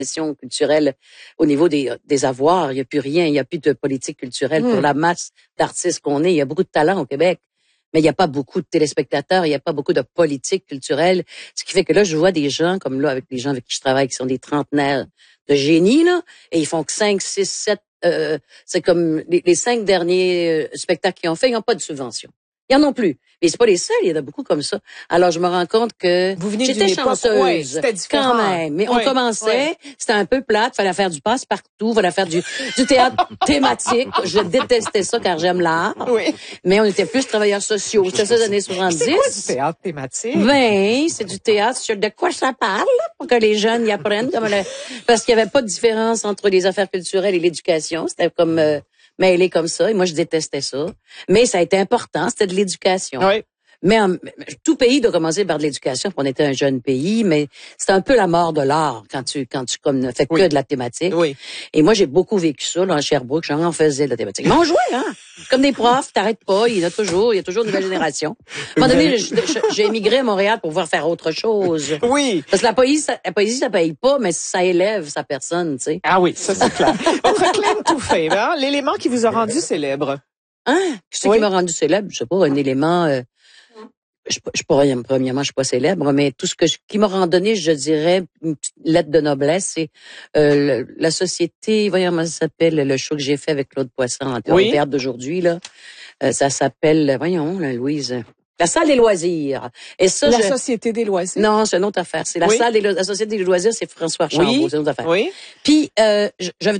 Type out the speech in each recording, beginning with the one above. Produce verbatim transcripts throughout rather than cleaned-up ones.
gestion culturelle au niveau des, des avoirs. Il n'y a plus rien. Il n'y a plus de politique culturelle mmh. pour la masse d'artistes qu'on est. Il y a beaucoup de talent au Québec, mais il n'y a pas beaucoup de téléspectateurs. Il n'y a pas beaucoup de politique culturelle. Ce qui fait que là, je vois des gens comme là, avec les gens avec qui je travaille, qui sont des trentenaires de génie, là, et ils font que cinq, six, sept, euh, c'est comme les, les cinq derniers spectacles qu'ils ont fait, ils n'ont pas de subvention. Ils en ont plus. Mais c'est pas les seuls, il y en a beaucoup comme ça. Alors, je me rends compte que Vous venez j'étais chanceuse. Ouais, c'était différent. Quand même. Mais ouais, on commençait, ouais. c'était un peu plate, fallait faire du passe-partout, fallait faire du, du théâtre thématique. Je détestais ça car j'aime l'art. Oui. Mais on était plus travailleurs sociaux. C'était ça les années soixante-dix. C'est quoi du théâtre thématique? Ben, c'est du théâtre sur de quoi ça parle, pour que les jeunes y apprennent. Comme le, parce qu'il y avait pas de différence entre les affaires culturelles et l'éducation. C'était comme, euh, mêlé comme ça. Et moi, je détestais ça. Mais ça a été important. C'était de l'éducation. Oui. Mais en, tout pays doit commencer par de l'éducation. On était un jeune pays, mais c'est un peu la mort de l'art quand tu quand tu comme ne fais que oui. de la thématique. Oui. Et moi, j'ai beaucoup vécu ça là, en Sherbrooke. J'en en faisais de la thématique. Mais on jouait, hein. Comme des profs, t'arrêtes pas. Il y en a toujours. Il y a toujours une nouvelle génération. À un moment donné, j'ai émigré à Montréal pour pouvoir faire autre chose. Oui. Parce que la poésie, ça, la poésie, ça paye pas, mais ça élève sa personne, tu sais. Ah oui, ça c'est clair. Votre claim to fame, hein? L'élément qui vous a rendu célèbre. Hein? Qu'est-ce oui. qui m'a rendu célèbre? Je sais pas, un élément. Euh, Je, je pourrais, premièrement, je suis pas célèbre, mais tout ce que je, qui m'a randonné, je dirais, une petite lettre de noblesse, c'est euh, le, la société, voyons comment ça s'appelle, le show que j'ai fait avec Claude Poisson au oui. théâtre d'aujourd'hui, là. Euh, ça s'appelle, voyons, là, Louise, la salle des loisirs. Et ça, la je, société des loisirs? Non, c'est une autre affaire. C'est la oui. salle des la société des loisirs, c'est François Chambaud, oui. c'est une autre affaire. Oui. Puis, euh, j'avais,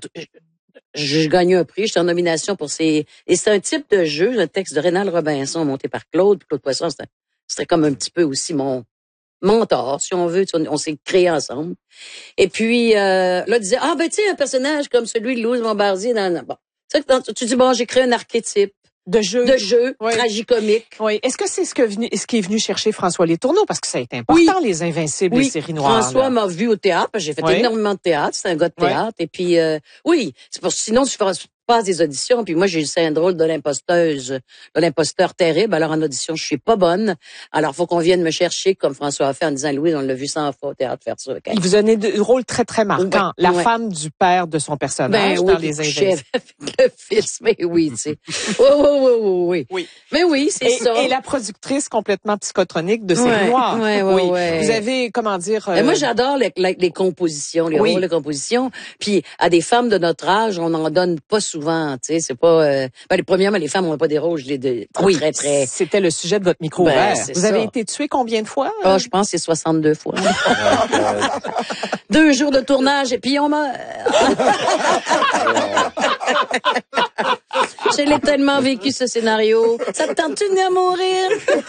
j'ai gagné un prix, j'étais en nomination pour ces, et c'est un type de jeu, un texte de Rénal Robinson monté par Claude, Claude Poisson, c'était C'était comme un petit peu aussi mon mentor, si on veut. On, on s'est créé ensemble. Et puis, euh, là, il disait, ah, ben, tu sais, un personnage comme celui de Louise Bombardier. Dans, bon. Tu, tu dis, bon, j'ai créé un archétype. De jeu. De jeu, oui. tragicomique. Oui. Est-ce que c'est ce, que venu, ce qui est venu chercher François Letourneau? Parce que ça a été important, oui. les Invincibles, oui. les séries noires. François m'a vu au théâtre, parce que j'ai fait oui. énormément de théâtre. C'est un gars de théâtre. Oui. Et puis, euh, oui, c'est pour sinon, tu feras passe des auditions, puis moi, j'ai eu le syndrome de l'imposteuse, de l'imposteur terrible. Alors, en audition, je suis pas bonne. Alors, faut qu'on vienne me chercher, comme François a fait en disant, Louise, on l'a vu cent fois au théâtre faire ça. Il vous donnait des rôles très, très marquants. Ouais, la ouais. femme du père de son personnage ben, dans oui, Les Invincibles. Le fils, mais oui, tu sais. Oui, oui, oui, oui, oui. Mais oui, c'est ça. Et la productrice complètement psychotronique de séries ouais, noires. Ouais, ouais, oui. Ouais. Vous avez, comment dire... Euh... Moi, j'adore les, les, les compositions, les oui. rôles de composition. Puis, à des femmes de notre âge, on n'en donne pas souvent, tu sais. C'est pas... Euh, ben, les premièrement, les femmes n'ont pas des rôles, je les de, oui, très, très... C'était le sujet de votre micro ben, ouvert. Vous ça. avez été tué combien de fois? Ah, oh, je pense que c'est soixante-deux fois. Deux jours de tournage et puis on m'a... Je l'ai tellement vécu, ce scénario. Ça te tente-tu de venir mourir?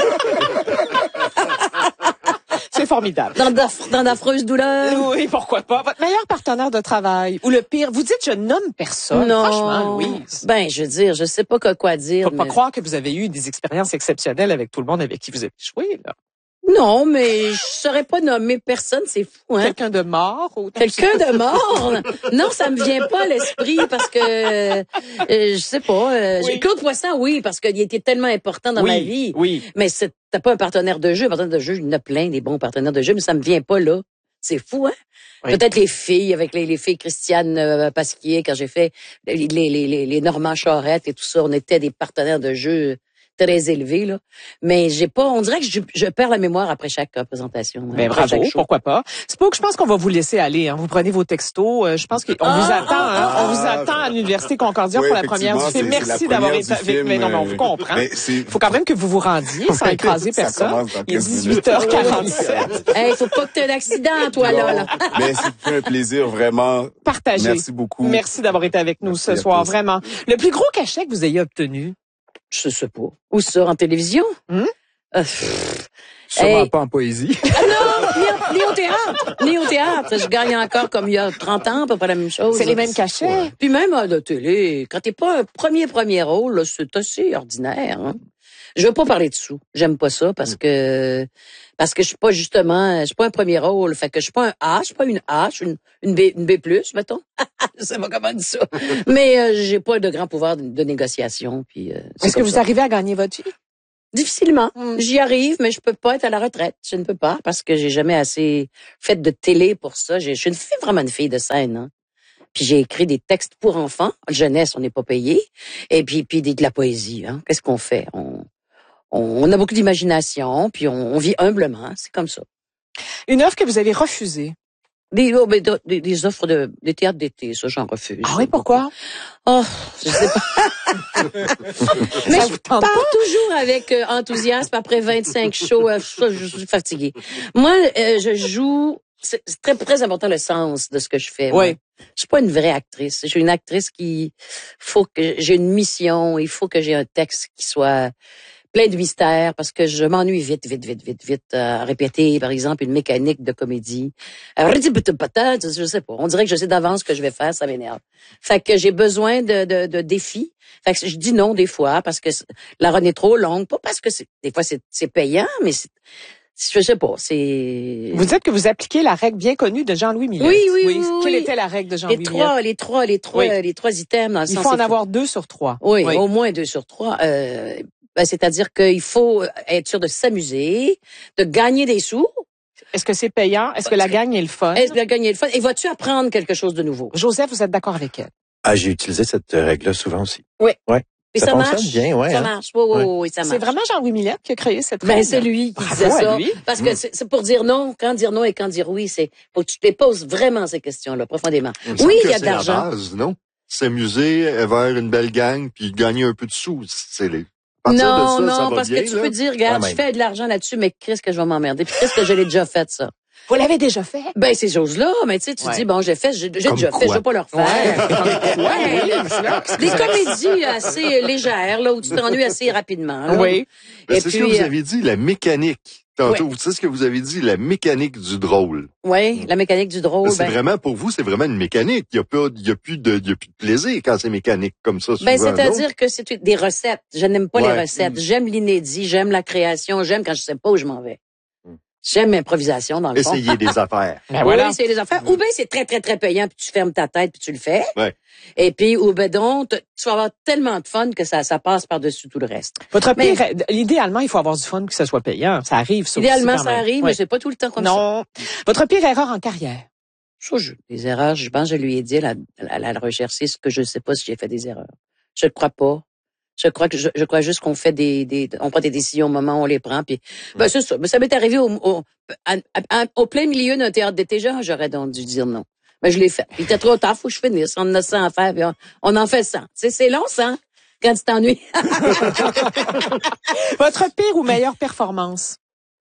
C'est formidable. Dans d'affreuses dans d'affreuses douleurs. Oui, pourquoi pas. Votre meilleur partenaire de travail ou le pire, vous dites je nomme personne. Non. Franchement, Louise. Ben, je veux dire, je sais pas quoi, quoi dire. Faut mais... pas croire que vous avez eu des expériences exceptionnelles avec tout le monde avec qui vous avez joué, là. Non, mais je saurais pas nommer personne, c'est fou, hein. Quelqu'un de mort ou quelqu'un de mort. Non, ça me vient pas à l'esprit parce que euh, je sais pas. Euh, oui. Claude Poisson, oui, parce qu'il était tellement important dans oui, ma vie. Oui. Mais c'était pas un partenaire de jeu. Un partenaire de jeu, il y en a plein des bons partenaires de jeu, mais ça me vient pas là. C'est fou, hein. Oui. Peut-être les filles, avec les, les filles Christiane euh, Pasquier, quand j'ai fait les, les, les, les Normand Charette et tout ça, on était des partenaires de jeu très élevé, là. Mais j'ai pas, on dirait que je, je perds la mémoire après chaque présentation. Ben, bravo, pourquoi pas. C'est pas que je pense qu'on va vous laisser aller, hein. Vous prenez vos textos. Euh, je pense qu'on ah, vous attend, hein. Ah, on vous attend à l'Université Concordia oui, pour la première du film. Merci d'avoir été avec. Mais non, mais on vous comprend. Il faut quand même que vous vous rendiez sans écraser personne. Il est dix-huit heures quarante-sept. Hey, faut pas que tu aies un accident, toi, là, là. Mais c'est un plaisir, vraiment. Partagé. Merci beaucoup. Merci d'avoir été avec nous Merci ce soir, vraiment. Le plus gros cachet que vous ayez obtenu? Je sais pas. Où ça, en télévision? Hum? Euh, Sûrement hey. pas en poésie. Ah non, ni, ni au théâtre. Ni au théâtre. Je gagne encore comme il y a trente ans, à peu près la même chose. C'est les mêmes cachets. Ouais. Puis même à la télé, quand t'es pas un premier premier rôle, là, c'est assez ordinaire. Hein? Je veux pas parler de sous. J'aime pas ça parce que parce que je suis pas justement, je suis pas un premier rôle. Fait que je suis pas un A, je suis pas une A, je suis une, une B, une B plus, mettons. Je sais pas comment dire ça. Mais euh, j'ai pas de grand pouvoir de, de négociation. Puis. Euh, Est-ce que vous ça. arrivez à gagner votre vie? Difficilement. Mm. J'y arrive, mais je peux pas être à la retraite. Je ne peux pas parce que j'ai jamais assez fait de télé pour ça. Je suis une fille, vraiment une fille de scène. Hein. Puis j'ai écrit des textes pour enfants. Jeunesse, on n'est pas payé. Et puis, puis de la poésie. Hein. Qu'est-ce qu'on fait? On, on, on a beaucoup d'imagination, puis on, on vit humblement. C'est comme ça. Une œuvre que vous avez refusée? Des, oh, ben, des, des offres de des théâtres d'été, ça j'en refuse. Ah oui, pourquoi? Oh, je sais pas. Mais je pars toujours avec euh, enthousiasme après vingt-cinq shows. Euh, je, je suis fatiguée. Moi, euh, je joue. C'est, c'est très très important le sens de ce que je fais. Oui. Je suis pas une vraie actrice. Je suis une actrice qui faut que j'ai une mission. Il faut que j'ai un texte qui soit plein de mystères parce que je m'ennuie vite, vite, vite, vite, vite à répéter, par exemple, une mécanique de comédie. Je sais pas. On dirait que je sais d'avance ce que je vais faire, ça m'énerve. Fait que j'ai besoin de, de, de défis. Fait que je dis non des fois parce que la run est trop longue. Pas parce que c'est, des fois c'est, c'est payant, mais c'est, je sais pas, c'est... Vous dites que vous appliquez la règle bien connue de Jean-Louis Millette. Oui, oui, oui. oui Quelle oui. était la règle de Jean-Louis Millette? Les trois, les trois, les trois, oui. les trois items dans le Il sens... faut en avoir deux sur trois. Oui, oui, au moins deux sur trois. Euh, ben, c'est-à-dire qu'il faut être sûr de s'amuser, de gagner des sous. Est-ce que c'est payant? Est-ce que la gagne est le fun? Est-ce que la gagne est le fun? Et vas-tu apprendre quelque chose de nouveau? Joseph, vous êtes d'accord avec elle? Ah, j'ai utilisé cette règle-là souvent aussi. Oui. Ouais. Et ça, ça marche bien, ouais. Ça hein? marche. Oui, oui, oui, ça marche. C'est vraiment Jean-Louis Millette qui a créé cette règle. Ben, c'est lui qui disait ça. Lui. Parce que c'est, c'est pour dire non. Quand dire non et quand dire oui, c'est, faut que tu te poses vraiment ces questions-là, profondément. Il oui, il y a de l'argent. C'est la base, non? S'amuser vers une belle gang puis gagner un peu de sous. C'est les, non, de ça, non, ça parce bien, que tu là. peux dire, regarde, je fais de l'argent là-dessus, mais qu'est-ce que je vais m'emmerder? Puis qu'est-ce que je l'ai déjà fait, ça? Vous l'avez déjà fait? Ben, ces choses-là, mais tu sais, tu ouais. dis, bon, j'ai fait, j'ai, j'ai déjà quoi? fait, je vais pas le refaire. Ouais. ouais. Des comédies assez légères, là, où tu t'ennuies assez rapidement. Là. Oui. Et c'est puis, ce que vous avez dit, la mécanique. Tantôt, ouais. c'est ce que vous avez dit, la mécanique du drôle. Oui, la mécanique du drôle. C'est ben... vraiment, pour vous, c'est vraiment une mécanique. Il y a pas, il y a plus de, il y a plus de plaisir quand c'est mécanique comme ça, souvent. Ben, c'est-à-dire non? que c'est des recettes. Je n'aime pas ouais. les recettes. J'aime l'inédit, j'aime la création, j'aime quand je sais pas où je m'en vais. J'aime l'improvisation, dans le Essayer fond. des affaires. Ben voilà. Oui, essayer des affaires. Ou bien c'est très, très, très payant, puis tu fermes ta tête, puis tu le fais. Ouais. Et puis, ou ben donc, tu vas avoir tellement de fun que ça, ça passe par-dessus tout le reste. Votre mais, pire, idéalement, il faut avoir du fun que ça soit payant. Ça arrive, ça idéalement, aussi, ça arrive, ouais. mais c'est pas tout le temps comme non. ça. Non. Votre pire erreur en carrière? Je, je, les erreurs, je pense, je lui ai dit à la, à la rechercher ce que je sais pas si j'ai fait des erreurs. Je ne crois pas. Je crois que je, je crois juste qu'on fait des, des on prend des décisions au moment où on les prend puis ben c'est ça. Mais ça m'est arrivé au au, à, à, au plein milieu d'un théâtre d'été, genre, j'aurais donc dû dire non. Mais ben, je l'ai fait. Il était trop tard, faut que je finisse. On en a cent à faire, puis on, on en fait cent. C'est c'est long ça quand tu t'ennuies. Votre pire ou meilleure performance?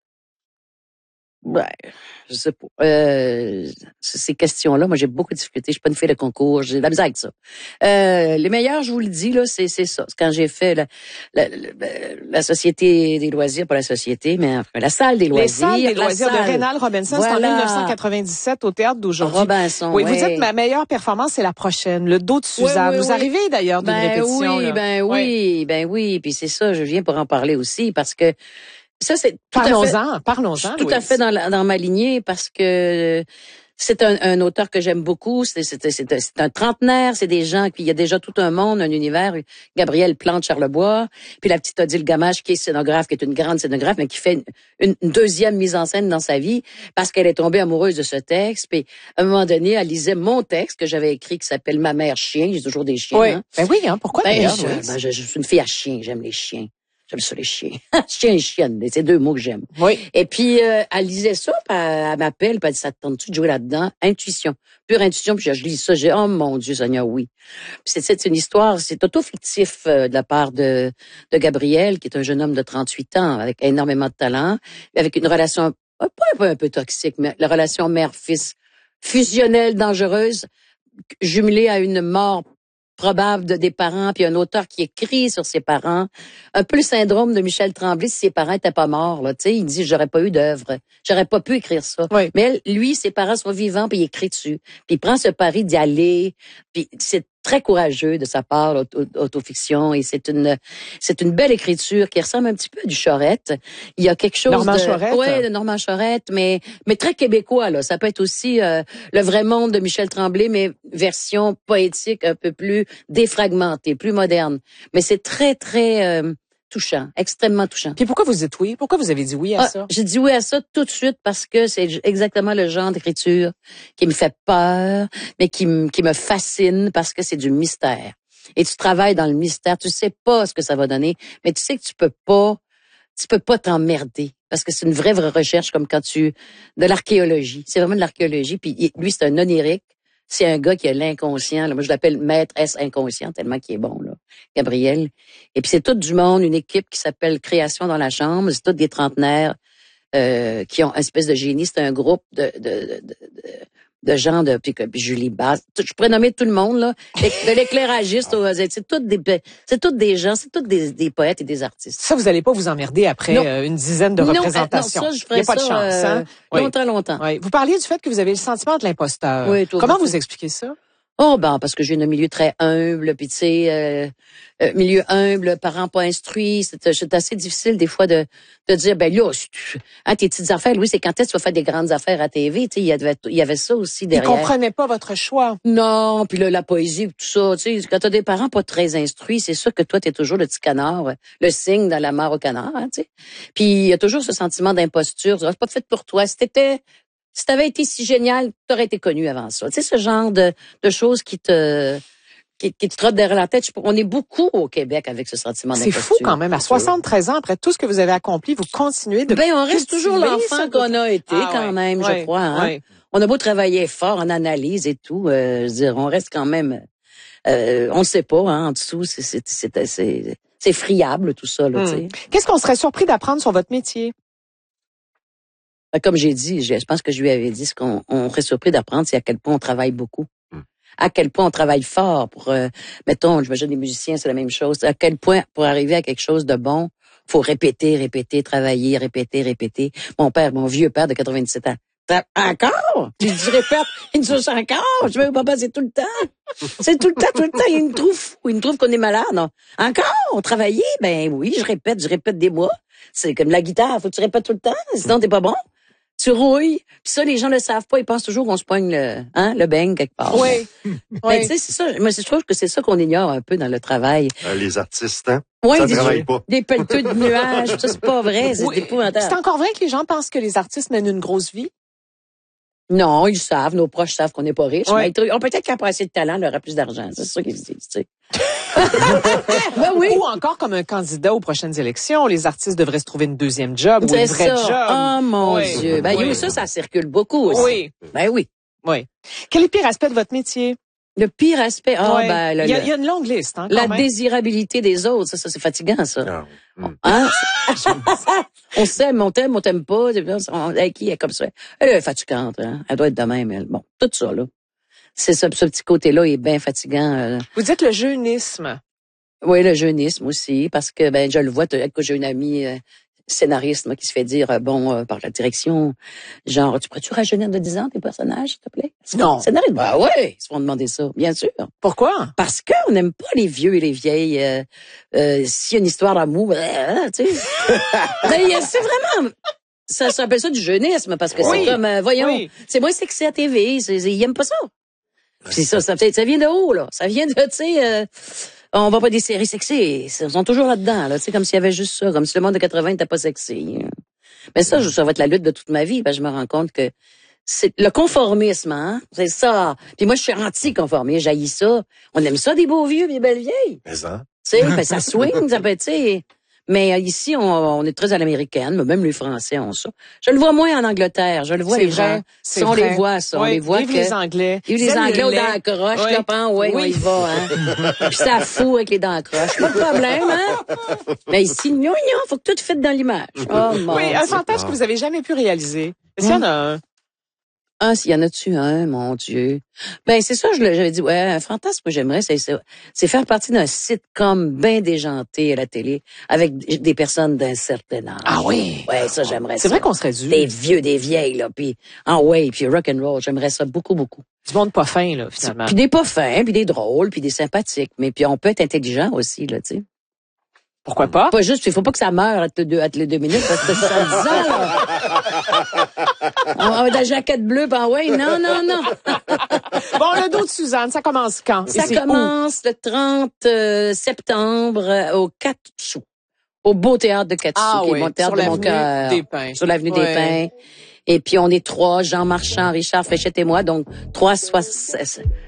Ouais, je sais pas. Euh, ces questions-là, moi, j'ai beaucoup de difficultés. Je suis pas une fille de concours. J'ai de la misère avec ça. Euh, les meilleurs, je vous le dis, là, c'est, c'est ça. C'est quand j'ai fait la, la, la, la Société des loisirs, pas la Société, mais enfin, la Salle des loisirs. Les Salles des loisirs salle. de Rénal Robinson, voilà. C'est en dix-neuf cent quatre-vingt-dix-sept au Théâtre d'aujourd'hui. Robinson, oui. Ouais. Vous dites, ma meilleure performance, c'est la prochaine. Le dos de Suzanne. Oui, oui, vous oui. arrivez d'ailleurs d'une ben répétition. Oui, là. ben ouais. oui, ben oui. Puis c'est ça, je viens pour en parler aussi parce que ça, c'est tout parlons-en, à fait, parlons-en. Tout Louise. à fait dans, la, dans ma lignée parce que c'est un, un auteur que j'aime beaucoup. C'est, c'est, c'est, c'est un trentenaire. C'est des gens qui, il y a déjà tout un monde, un univers. Gabrielle Plante-Charlebois, puis la petite Odile Gamache qui est scénographe, qui est une grande scénographe, mais qui fait une, une deuxième mise en scène dans sa vie parce qu'elle est tombée amoureuse de ce texte. Puis à un moment donné, elle lisait mon texte que j'avais écrit qui s'appelle Ma mère chien. J'ai toujours des chiens. Oui. Hein. Ben oui, hein. Pourquoi ben, d'ailleurs? Je, ben, je, je suis une fille à chien. J'aime les chiens. J'aime ça, les chiens. Chien et chienne, c'est deux mots que j'aime. Oui. Et puis, euh, elle lisait ça, puis elle, elle m'appelle, puis elle dit, ça te tente-tu de jouer là-dedans? Intuition. Pure intuition, puis je, je lis ça, j'ai oh mon Dieu, Sonia, oui. Puis c'est, c'est une histoire, c'est auto-fictif euh, de la part de, de Gabriel, qui est un jeune homme de trente-huit ans, avec énormément de talent, avec une relation, pas un peu, un peu toxique, mais la relation mère-fils fusionnelle, dangereuse, jumelée à une mort probable de des parents, puis un auteur qui écrit sur ses parents, un peu le syndrome de Michel Tremblay si ses parents étaient pas morts, là, tu sais, il dit j'aurais pas eu d'œuvre, j'aurais pas pu écrire ça. Oui. Mais elle, lui, ses parents sont vivants, puis il écrit dessus, puis il prend ce pari d'y aller, puis c'est très courageux de sa part, l'autofiction, et c'est une c'est une belle écriture qui ressemble un petit peu à du Chorette. Il y a quelque chose Normand de Chorette. ouais, de Normand Chorette, mais mais très québécois là. Ça peut être aussi euh, le vrai monde de Michel Tremblay, mais version poétique un peu plus défragmentée, plus moderne. Mais c'est très très euh, touchant, extrêmement touchant. Puis pourquoi vous dites oui? Pourquoi vous avez dit oui à ah, ça? J'ai dit oui à ça tout de suite parce que c'est exactement le genre d'écriture qui me fait peur, mais qui, me, qui me fascine parce que c'est du mystère. Et tu travailles dans le mystère, tu sais pas ce que ça va donner, mais tu sais que tu peux pas, tu peux pas t'emmerder. Parce que c'est une vraie, vraie recherche, comme quand tu... de l'archéologie. C'est vraiment de l'archéologie. Puis lui, c'est un onirique. C'est un gars qui a l'inconscient. Là. Moi, je l'appelle maître S inconscient, tellement qu'il est bon, là, Gabriel. Et puis c'est tout du monde, une équipe qui s'appelle Création dans la chambre. C'est tous des trentenaires euh, qui ont une espèce de génie. C'est un groupe de... de, de, de de gens de puis, puis Julie Basse, je pourrais nommer tout le monde là, de l'éclairagiste au c'est toutes des c'est toutes des gens, c'est toutes des, des poètes et des artistes. Ça vous allez pas vous emmerder après euh, une dizaine de non, représentations. Non, ça je ferais ça. Il y a pas ça, de chance, hein? euh, longtemps oui. longtemps. Oui. Vous parliez du fait que vous avez le sentiment de l'imposteur. Oui, comment vous expliquez ça? Oh ben parce que j'ai un milieu très humble, puis tu sais, euh, euh, milieu humble, parents pas instruits, c'est, c'est assez difficile des fois de de dire ben là, hein, tes petites affaires, Louis, c'est quand est-ce que tu vas faire des grandes affaires à T V, tu sais, il y avait il y avait ça aussi derrière. Ils comprenaient pas votre choix. Non, puis là la poésie, tout ça, tu sais, quand t'as des parents pas très instruits, c'est sûr que toi t'es toujours le petit canard, le cygne dans la mare au canard, hein, tu sais. Puis il y a toujours ce sentiment d'imposture, c'est pas fait pour toi. Si t'étais Si t'avais été si génial, t'aurais été connu avant ça. Tu sais, ce genre de, de choses qui te, qui, qui te trottent derrière la tête. On est beaucoup au Québec avec ce sentiment d'imposture. C'est fou quand même. À soixante-treize ans, après tout ce que vous avez accompli, vous continuez de Ben, on reste toujours l'enfant qu'on a été ah, quand ouais, même, ouais, je crois. Hein? Ouais. On a beau travailler fort en analyse et tout, euh, je veux dire, on reste quand même, euh, on ne sait pas, hein, en dessous, c'est, c'est, c'est, c'est, c'est friable tout ça, là, hum. tu sais. Qu'est-ce qu'on serait surpris d'apprendre sur votre métier? Comme j'ai dit, je pense que je lui avais dit, ce qu'on on serait surpris d'apprendre, c'est à quel point on travaille beaucoup. Mm. À quel point on travaille fort pour, euh, mettons, j'imagine les musiciens, c'est la même chose. À quel point, pour arriver à quelque chose de bon, faut répéter, répéter, travailler, répéter, répéter. Mon père, mon vieux père de quatre-vingt-dix-sept ans, encore? Je dis, répète, il me touche encore. Je veux papa, c'est tout le temps. C'est tout le temps, tout le temps. Il me trouve fou. Il me trouve qu'on est malade. Non. Encore? Travailler? Ben oui, je répète, je répète des mois. C'est comme la guitare. Faut que tu répètes tout le temps. Sinon, t'es pas bon. Tu rouilles. Puis ça, les gens le savent pas. Ils pensent toujours qu'on se poigne le, hein, le beigne quelque part. Oui. Mais tu sais, c'est ça. Moi, je trouve que c'est ça qu'on ignore un peu dans le travail. Euh, les artistes, hein? Oui, ça des, travaille pas. Des pelleteux de nuages. Ça, c'est pas vrai. C'est oui. épouvantable. C'est encore vrai que les gens pensent que les artistes mènent une grosse vie? Non, ils savent. Nos proches savent qu'on n'est pas riches. Ouais. Mais on peut-être qu'après assez de talent, on aura plus d'argent. C'est ça qu'ils se disent, tu sais. Ben oui. Ou encore comme un candidat aux prochaines élections, les artistes devraient se trouver une deuxième job c'est ou une vraie ça. job. Oh mon oui. Dieu. Ben oui. ça, ça circule beaucoup aussi. Oui. Ben oui. Oui. Quel est le pire aspect de votre métier? Le pire aspect, oh, ouais. ben, le, il, y a, il y a une longue liste, hein, quand la même. désirabilité des autres, ça, ça c'est fatigant, ça. Ah, hum. Hein? On s'aime, on t'aime, on t'aime pas. On, elle, qui est comme ça? Elle est fatigante, hein? Elle doit être de même, elle. Bon, tout ça, là. C'est ça, ce petit côté-là est bien fatigant. Euh. Vous dites le jeunisme. Oui, le jeunisme aussi, parce que, ben, je le vois, que j'ai une amie, euh, scénariste, moi, qui se fait dire, euh, bon, euh, par la direction, genre, tu pourrais-tu rajeunir de dix ans tes personnages, s'il te plaît? Non. Scénariste, bah ouais, ils se font demander ça, bien sûr. Pourquoi? Parce qu'on n'aime pas les vieux et les vieilles. Euh, euh, s'il y a une histoire d'amour, euh, tu sais. Ben, c'est vraiment... Ça s'appelle ça du jeunisme, parce que oui. c'est comme, euh, voyons, oui. c'est moins sexy à T V, c'est, c'est, ils aiment pas ça. Puis ça, ça, ça vient de haut, là. Ça vient de, tu sais... Euh, on va pas des séries sexy, ils sont toujours là-dedans, là, tu sais, comme s'il y avait juste ça, comme si le monde de quatre-vingts n'était pas sexy. Mais ça, ça va être la lutte de toute ma vie, parce que je me rends compte que c'est le conformisme, hein, c'est ça. Puis moi, je suis anti-conformiste, j'haïs ça. On aime ça, des beaux vieux, des belles vieilles. Mais ça. Tu sais, ben, ça swing, ça peut, tu sais. Mais euh, ici, on, on est très à l'américaine, mais même les Français ont ça. Je le vois moins en Angleterre. Je le vois, c'est les vrai, gens. Si on vrai. les voit, ça. Oui, on les voit vive que... les Anglais. Vive les Anglais aux dents croches, oui. là, pan, ouais, oui. on y va, hein. Puis ça fout avec les dents croches. Pas de problème, hein. Mais ici, non, non, faut que tout fitte dans l'image. Oh, mon oui, un Dieu. fantasme que vous avez jamais pu réaliser. Est-ce qu'il y en a un? Ah, s'il y en a-tu un, mon Dieu. Ben, c'est ça, je j'avais dit, ouais, un fantasme que j'aimerais, c'est, c'est, c'est faire partie d'un sitcom bien déjanté à la télé, avec des personnes d'un certain âge. Ah oui? Ouais, ça, j'aimerais c'est ça. C'est vrai qu'on serait dû. Des vieux, des vieilles, là, puis ah ouais, puis rock and roll, j'aimerais ça beaucoup, beaucoup. Du monde pas fin, là, finalement. Puis des pas fins, puis des drôles, puis des sympathiques, mais puis on peut être intelligent aussi, là, tu sais. Pourquoi pas? Pas juste, il faut pas que ça meure entre les deux, entre les deux minutes, parce que c'est soixante-dix ans, là. On va la jaquette bleue, ben ouais, non, non, non. Bon, le dos de Suzanne, ça commence quand? Ça commence où? Le trente septembre au quatre sous. Au beau théâtre de Katsu, ah, qui est oui, mon théâtre sur de mon cœur. Des Pins. Sur l'avenue ouais. des Pins. Et puis, on est trois, Jean Marchand, Richard Fréchette et moi, donc trois, soit,